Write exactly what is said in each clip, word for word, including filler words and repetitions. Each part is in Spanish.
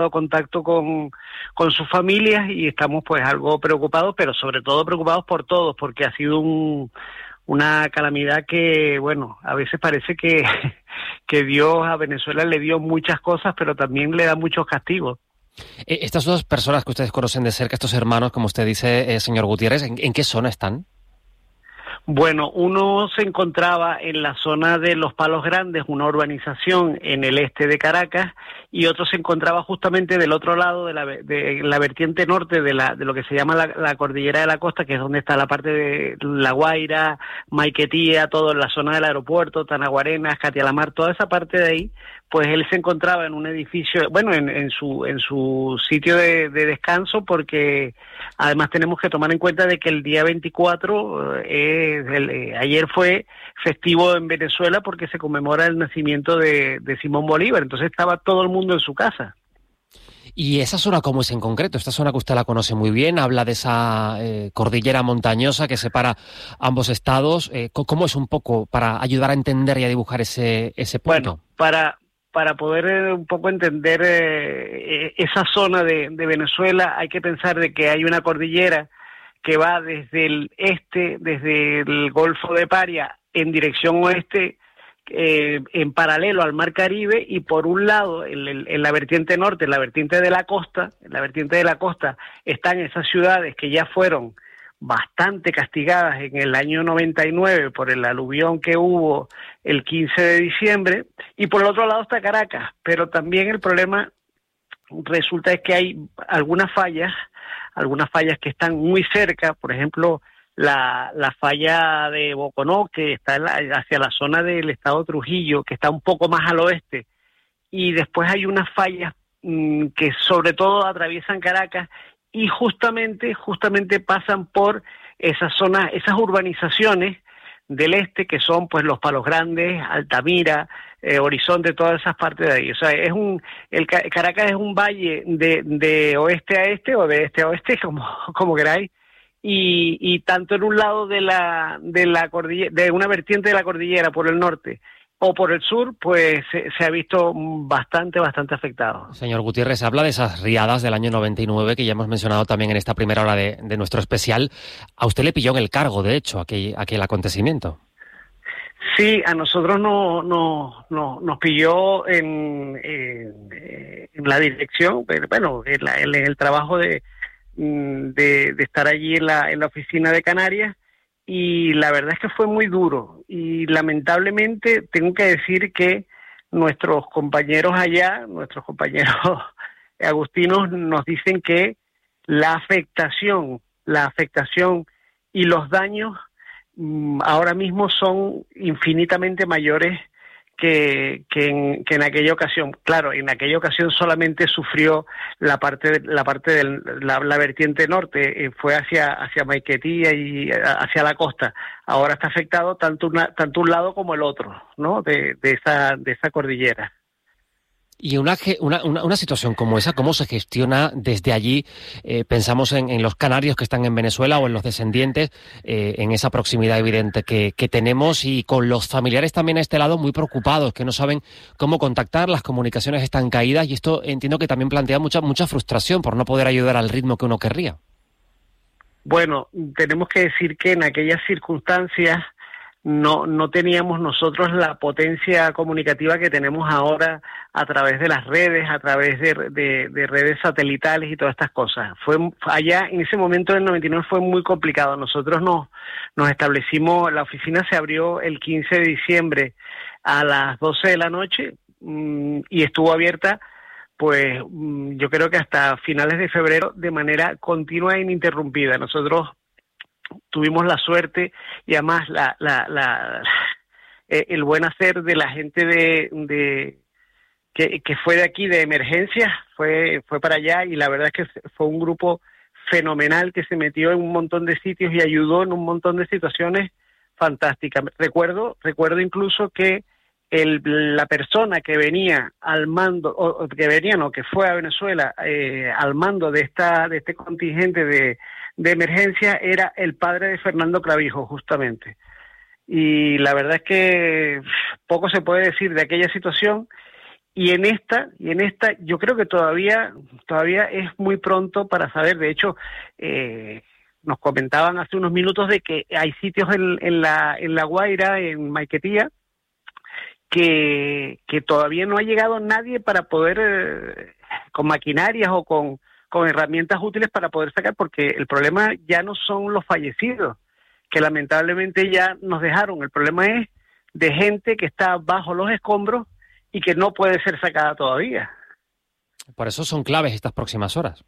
contacto con, con sus familias y estamos pues algo preocupados, pero sobre todo preocupados por todos, porque ha sido un, una calamidad que, bueno, a veces parece que, que Dios a Venezuela le dio muchas cosas, pero también le da muchos castigos. Estas dos personas que ustedes conocen de cerca, estos hermanos, como usted dice, eh, señor Gutiérrez, ¿en, en qué zona están? Bueno, uno se encontraba en la zona de Los Palos Grandes, una urbanización en el este de Caracas, y otro se encontraba justamente del otro lado de la, de la vertiente norte de, la, de lo que se llama la, la Cordillera de la Costa, que es donde está la parte de La Guaira, Maiquetía, todo en la zona del aeropuerto, Tanaguarenas, Catialamar, toda esa parte de ahí. Pues él se encontraba en un edificio, bueno, en, en su en su sitio de, de descanso, porque además tenemos que tomar en cuenta de que el día veinticuatro, eh, el, eh, ayer fue festivo en Venezuela porque se conmemora el nacimiento de, de Simón Bolívar, entonces estaba todo el mundo en su casa. ¿Y esa zona cómo es en concreto? Esta zona que usted la conoce muy bien, habla de esa eh, cordillera montañosa que separa ambos estados. Eh, ¿Cómo es un poco para ayudar a entender y a dibujar ese, ese punto? Bueno, para... Para poder eh, un poco entender eh, esa zona de, de Venezuela, hay que pensar de que hay una cordillera que va desde el este, desde el Golfo de Paria, en dirección oeste, eh, en paralelo al Mar Caribe, y por un lado, en, el, en la vertiente norte, en la vertiente de la costa, en la vertiente de la costa, están esas ciudades que ya fueron bastante castigadas en el año noventa y nueve por el aluvión que hubo el quince de diciembre, y por el otro lado está Caracas, pero también el problema resulta es que hay algunas fallas, algunas fallas que están muy cerca, por ejemplo, la, la falla de Boconó, que está en la, hacia la zona del estado Trujillo, que está un poco más al oeste, y después hay unas fallas mmm, que sobre todo atraviesan Caracas, y justamente, justamente pasan por esas zonas, esas urbanizaciones del este, que son pues Los Palos Grandes, Altamira, eh, Horizonte, todas esas partes de ahí. O sea, es un, el Caracas es un valle de, de oeste a este, o de este a oeste, como, como queráis, y, y tanto en un lado de la, de la cordillera, de una vertiente de la cordillera por el norte, o por el sur, pues se, se ha visto bastante, bastante afectado. Señor Gutiérrez, habla de esas riadas del año noventa y nueve que ya hemos mencionado también en esta primera hora de, de nuestro especial. A usted le pilló en el cargo, de hecho, aquel, aquel acontecimiento. Sí, a nosotros no, no, no, nos pilló en, en, en la dirección, pero bueno, en, la, en el trabajo de, de, de estar allí en la, en la oficina de Canarias, y la verdad es que fue muy duro, y lamentablemente tengo que decir que nuestros compañeros allá, nuestros compañeros agustinos, nos dicen que la afectación, la afectación y los daños mmm, ahora mismo son infinitamente mayores que, que, en, que en aquella ocasión. Claro, en aquella ocasión solamente sufrió la parte de, la parte de la, la vertiente norte, eh, fue hacia hacia Maiquetía y hacia la costa. Ahora está afectado tanto una, tanto un lado como el otro, ¿no? De, de esa de esa cordillera. Y una, una, una situación como esa, ¿cómo se gestiona desde allí? Eh, pensamos en, en los canarios que están en Venezuela o en los descendientes, eh, en esa proximidad evidente que, que tenemos, y con los familiares también a este lado muy preocupados, que no saben cómo contactar, las comunicaciones están caídas, y esto entiendo que también plantea mucha, mucha frustración por no poder ayudar al ritmo que uno querría. Bueno, tenemos que decir que en aquellas circunstancias no no teníamos nosotros la potencia comunicativa que tenemos ahora a través de las redes, a través de, de, de redes satelitales y todas estas cosas. Fue allá, en ese momento del noventa y nueve fue muy complicado. Nosotros nos, nos establecimos, la oficina se abrió el quince de diciembre a las doce de la noche mmm, y estuvo abierta pues mmm, yo creo que hasta finales de febrero de manera continua e ininterrumpida. Nosotros tuvimos la suerte y además la, la, la, el buen hacer de la gente de, de que, que fue de aquí de emergencia, fue, fue para allá, y la verdad es que fue un grupo fenomenal que se metió en un montón de sitios y ayudó en un montón de situaciones fantásticas. Recuerdo, recuerdo incluso que el, la persona que venía al mando, o que venía, no, que fue a Venezuela eh, al mando de esta, de este contingente de de emergencia, era el padre de Fernando Clavijo, justamente. Y la verdad es que poco se puede decir de aquella situación, Y en esta, y en esta, yo creo que todavía, todavía es muy pronto para saber. De hecho, eh, nos comentaban hace unos minutos de que hay sitios en, en la, en La Guaira, en Maiquetía, que, que todavía no ha llegado nadie para poder, eh, con maquinarias o con, con herramientas útiles para poder sacar, porque el problema ya no son los fallecidos, que lamentablemente ya nos dejaron. El problema es de gente que está bajo los escombros y que no puede ser sacada todavía. Por eso son claves estas próximas horas.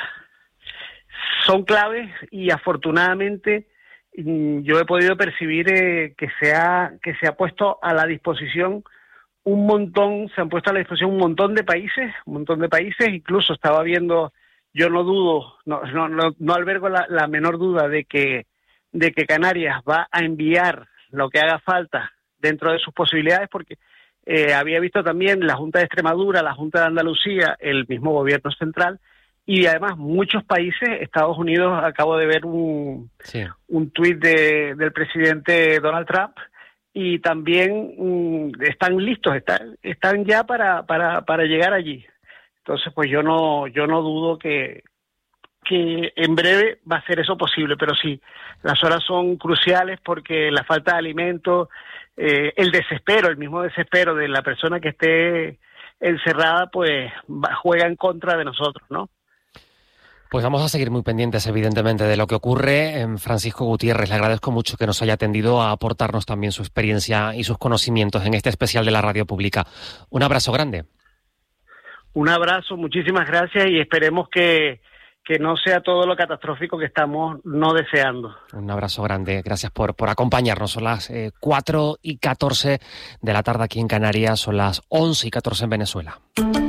Son claves y afortunadamente yo he podido percibir eh, que se ha que se ha puesto a la disposición un montón, se han puesto a la disposición un montón de países, un montón de países, incluso estaba viendo, yo no dudo, no no no, no albergo la, la menor duda de que de que Canarias va a enviar lo que haga falta dentro de sus posibilidades, porque eh, había visto también la Junta de Extremadura, la Junta de Andalucía, el mismo gobierno central, y además muchos países. Estados Unidos, acabo de ver un, sí. un tuit de, del presidente Donald Trump, y también um, están listos, están, están ya para, para, para llegar allí. Entonces, pues yo no, yo no dudo que, que en breve va a ser eso posible, pero sí, las horas son cruciales porque la falta de alimentos, eh, el desespero, el mismo desespero de la persona que esté encerrada, pues va, juega en contra de nosotros, ¿no? Pues vamos a seguir muy pendientes, evidentemente, de lo que ocurre. Francisco Gutiérrez, le agradezco mucho que nos haya atendido a aportarnos también su experiencia y sus conocimientos en este especial de la Radio Pública. Un abrazo grande. Un abrazo, muchísimas gracias, y esperemos que, que no sea todo lo catastrófico que estamos no deseando. Un abrazo grande, gracias por, por acompañarnos. Son las eh, cuatro y catorce de la tarde aquí en Canarias, son las once y catorce en Venezuela.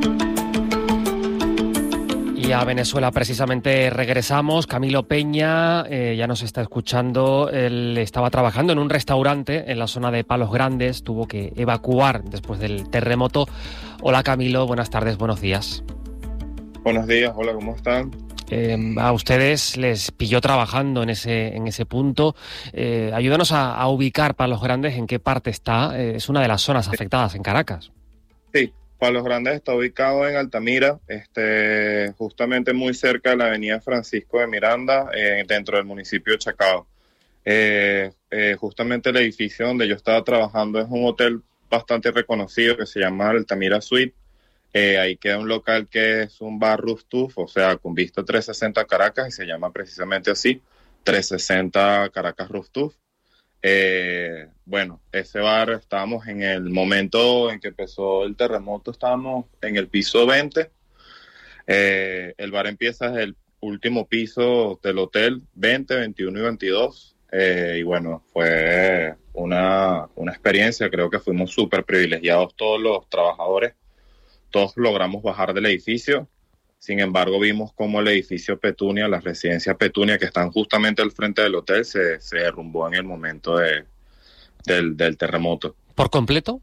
Y a Venezuela precisamente regresamos. Camilo Peña eh, ya nos está escuchando. Él estaba trabajando en un restaurante en la zona de Palos Grandes. Tuvo que evacuar después del terremoto. Hola Camilo, buenas tardes, buenos días. Buenos días, hola, ¿cómo están? Eh, a ustedes les pilló trabajando en ese, en ese punto. Eh, ayúdanos a, a ubicar Palos Grandes, en qué parte está. Eh, es una de las zonas afectadas en Caracas. Sí. Palos Grandes está ubicado en Altamira, este, justamente muy cerca de la avenida Francisco de Miranda, eh, dentro del municipio de Chacao. Eh, eh, justamente el edificio donde yo estaba trabajando es un hotel bastante reconocido que se llama Altamira Suite. Eh, ahí queda un local que es un bar rooftop, o sea, con vista trescientos sesenta Caracas, y se llama precisamente así, trescientos sesenta Caracas Rooftop. Eh, bueno, ese bar, estábamos en el momento en que empezó el terremoto, estábamos en el piso veinte. Eh, el bar empieza desde el último piso del hotel, veinte, veintiuno y veintidós. Eh, y bueno, fue una, una experiencia. Creo que fuimos súper privilegiados todos los trabajadores. Todos logramos bajar del edificio. Sin embargo, vimos cómo el edificio Petunia, las residencias Petunia, que están justamente al frente del hotel, se, se derrumbó en el momento de, del, del terremoto. ¿Por completo?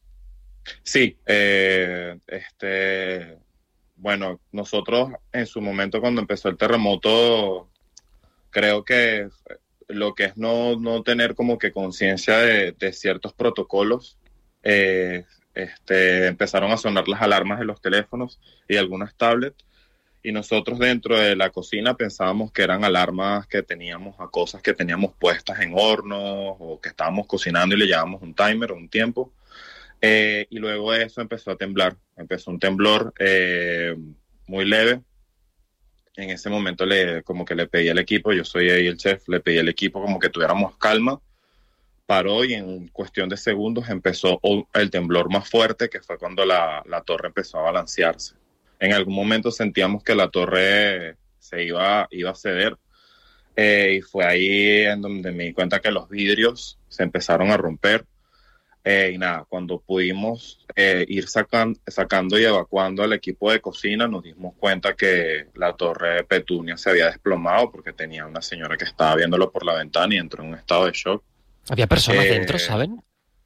Sí. Eh, este, bueno, nosotros en su momento, cuando empezó el terremoto, creo que lo que es no, no tener como que conciencia de, de ciertos protocolos, eh, Este, empezaron a sonar las alarmas de los teléfonos y algunas tablets, y nosotros dentro de la cocina pensábamos que eran alarmas que teníamos a cosas que teníamos puestas en hornos o que estábamos cocinando y le llevábamos un timer o un tiempo, eh, y luego eso empezó a temblar, empezó un temblor eh, muy leve. En ese momento le, como que le pedí al equipo, yo soy ahí el chef, le pedí al equipo como que tuviéramos calma. Paró y en cuestión de segundos empezó el temblor más fuerte, que fue cuando la, la torre empezó a balancearse. En algún momento sentíamos que la torre se iba, iba a ceder, eh, y fue ahí en donde me di cuenta que los vidrios se empezaron a romper. Eh, y nada, cuando pudimos eh, ir sacan, sacando y evacuando al equipo de cocina, nos dimos cuenta que la torre Petunia se había desplomado porque tenía una señora que estaba viéndolo por la ventana y entró en un estado de shock. ¿Había personas eh, dentro, saben?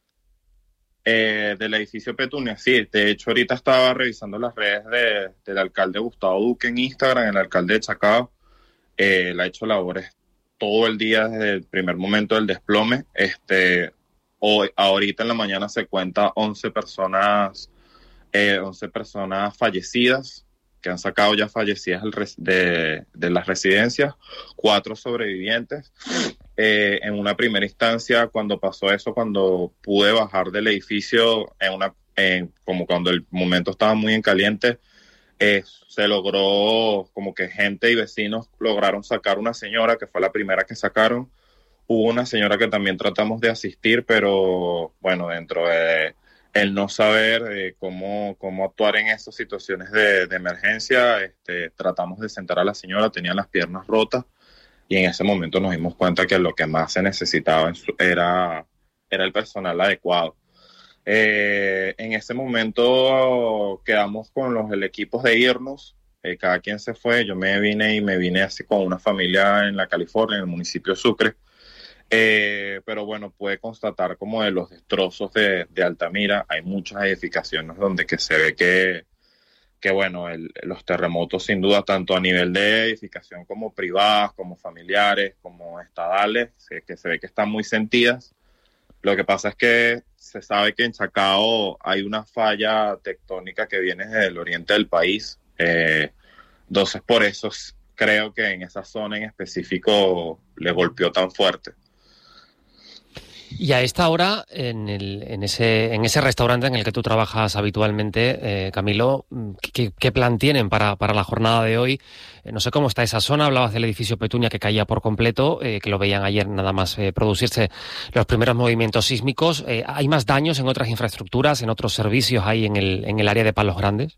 Eh, del edificio Petunia, sí. De hecho, ahorita estaba revisando las redes de, del alcalde Gustavo Duque en Instagram, el alcalde de Chacao. Eh, él ha hecho labores todo el día desde el primer momento del desplome. Este, hoy, ahorita en la mañana se cuenta once personas eh, once personas fallecidas, que han sacado ya fallecidas de, de las residencias, cuatro sobrevivientes. Eh, en una primera instancia, cuando pasó eso, cuando pude bajar del edificio, en una, en, como cuando el momento estaba muy en caliente, eh, se logró, como que gente y vecinos lograron sacar una señora, que fue la primera que sacaron. Hubo una señora que también tratamos de asistir, pero bueno, dentro de el no saber eh, cómo, cómo actuar en estas situaciones de, de emergencia, este, tratamos de sentar a la señora, tenía las piernas rotas, y en ese momento nos dimos cuenta que lo que más se necesitaba era, era el personal adecuado. Eh, en ese momento quedamos con los el equipos de irnos, eh, cada quien se fue, yo me vine y me vine así con una familia en la California, en el municipio de Sucre. Eh, pero bueno, puede constatar como de los destrozos de, de Altamira, hay muchas edificaciones donde que se ve que, que bueno, el, los terremotos sin duda, tanto a nivel de edificación como privadas, como familiares, como estadales, que, que se ve que están muy sentidas. Lo que pasa es que se sabe que en Chacao hay una falla tectónica que viene desde el oriente del país, eh, entonces por eso creo que en esa zona en específico le golpeó tan fuerte. Y a esta hora, en, el, en, ese, en ese restaurante en el que tú trabajas habitualmente, eh, Camilo, ¿qué, ¿qué plan tienen para, para la jornada de hoy? Eh, no sé cómo está esa zona, hablabas del edificio Petunia que caía por completo, eh, que lo veían ayer nada más eh, producirse los primeros movimientos sísmicos. Eh, ¿Hay más daños en otras infraestructuras, en otros servicios ahí en el, en el área de Palos Grandes?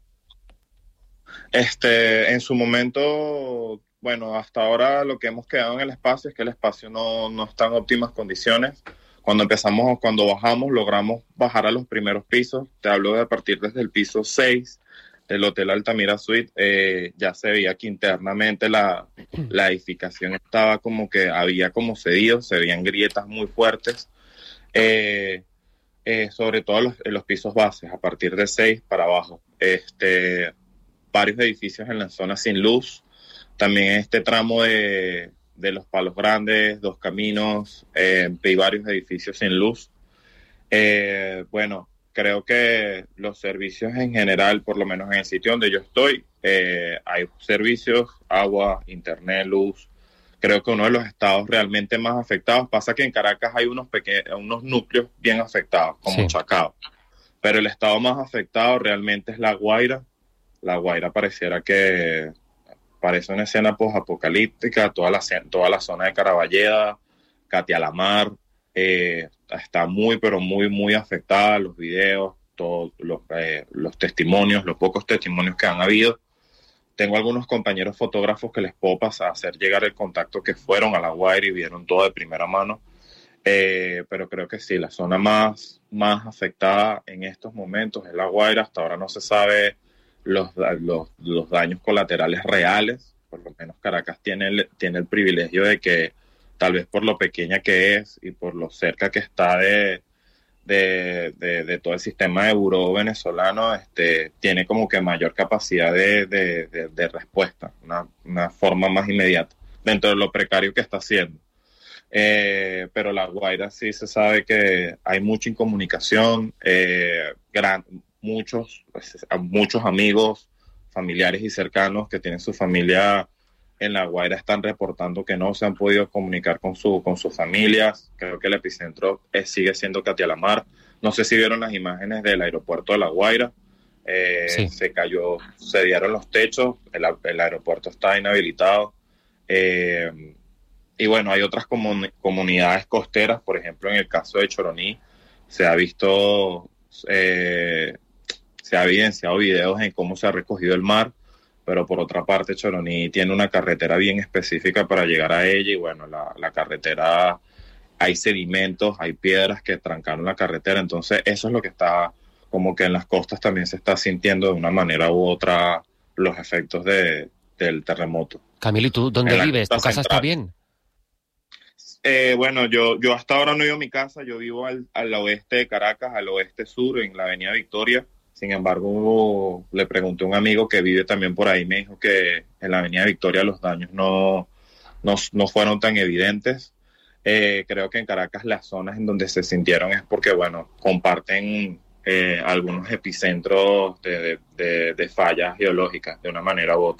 Este, en su momento, bueno, hasta ahora lo que hemos quedado en el espacio es que el espacio no, no está en óptimas condiciones. Cuando empezamos, cuando bajamos, logramos bajar a los primeros pisos. Te hablo de a partir desde el piso seis del Hotel Altamira Suite. Eh, ya se veía que internamente la, la edificación estaba como que había como cedido, se veían grietas muy fuertes. Eh, eh, sobre todo en los, en los pisos bases, a partir de seis para abajo. Este, varios edificios en la zona sin luz. También este tramo de... de los Palos Grandes, Dos Caminos, eh, y varios edificios sin luz. Eh, bueno, creo que los servicios en general, por lo menos en el sitio donde yo estoy, eh, hay servicios, agua, internet, luz. Creo que uno de los estados realmente más afectados, pasa que en Caracas hay unos, peque- unos núcleos bien afectados, como sí. Chacao, pero el estado más afectado realmente es La Guaira. La Guaira pareciera que parece una escena post-apocalíptica, toda la, toda la zona de Caraballeda, Catialamar, eh, está muy, pero muy, muy afectada, los videos, todos los, eh, los testimonios, los pocos testimonios que han habido. Tengo algunos compañeros fotógrafos que les puedo pasar, hacer llegar el contacto que fueron a La Guaira y vieron todo de primera mano, eh, pero creo que sí, la zona más, más afectada en estos momentos es La Guaira. Hasta ahora no se sabe Los, los, los daños colaterales reales. Por lo menos Caracas tiene el, tiene el privilegio de que tal vez por lo pequeña que es y por lo cerca que está de, de, de, de todo el sistema de buró venezolano, este, tiene como que mayor capacidad de, de, de, de respuesta, una, una forma más inmediata dentro de lo precario que está haciendo. Eh, pero La Guaira sí se sabe que hay mucha incomunicación, eh, gran muchos, pues, muchos amigos, familiares y cercanos que tienen su familia en La Guaira están reportando que no se han podido comunicar con, su, con sus familias. Creo que el epicentro es, sigue siendo Catialamar. No sé si vieron las imágenes del aeropuerto de La Guaira. Eh, sí. Se cayó, se dieron los techos, el, el aeropuerto está inhabilitado. Eh, y bueno, hay otras comun, comunidades costeras, por ejemplo, en el caso de Choroní, se ha visto... Eh, se ha evidenciado videos en cómo se ha recogido el mar, pero por otra parte Choroní tiene una carretera bien específica para llegar a ella y bueno, la, la carretera, hay sedimentos, hay piedras que trancaron la carretera, entonces eso es lo que está, como que en las costas también se está sintiendo de una manera u otra los efectos de, del terremoto. Camilo, ¿y tú dónde vives? ¿Tu casa está bien? Eh, bueno, yo, yo hasta ahora no he ido a mi casa, yo vivo al, al oeste de Caracas, al oeste sur, en la avenida Victoria. Sin embargo, le pregunté a un amigo que vive también por ahí, me dijo que en la avenida Victoria los daños no, no, no fueron tan evidentes. Eh, creo que en Caracas las zonas en donde se sintieron es porque, bueno, comparten eh, algunos epicentros de, de, de fallas geológicas de una manera u otra.